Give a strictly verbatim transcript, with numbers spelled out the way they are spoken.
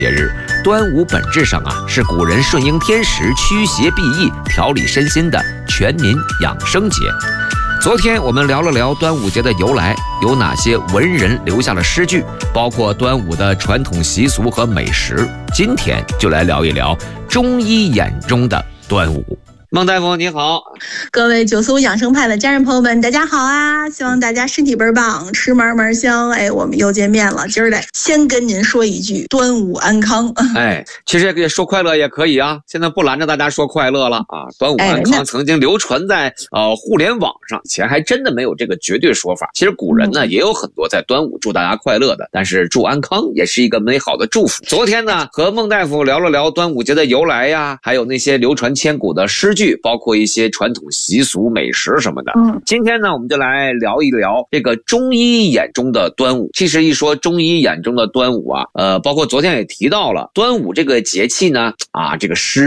节日。端午本质上啊是古人顺应天时、驱邪避疫、调理身心的全民养生节。昨天我们聊了聊端午节的由来，有哪些文人留下了诗句，包括端午的传统习俗和美食。今天就来聊一聊中医眼中的端午。孟大夫你好。 各位九四五养生派的家人朋友们大家好啊，希望大家身体倍儿棒，吃嘛嘛香。哎，我们又见面了，今儿来先跟您说一句端午安康。 哎，其实也说快乐也可以啊，现在不拦着大家说快乐了啊。端午安康曾经流传在、哎、呃互联网上，以前还真的没有这个绝对说法。其实古人呢、嗯、也有很多在端午祝大家快乐的，但是祝安康也是一个美好的祝福。昨天呢和孟大夫聊了聊端午节的由来呀，还有那些流传千古的诗句，包括一些传统习俗、美食什么的。嗯，今天呢，我们就来聊一聊这个中医眼中的端午。其实一说中医眼中的端午啊，呃，包括昨天也提到了端午这个节气呢，啊，这个诗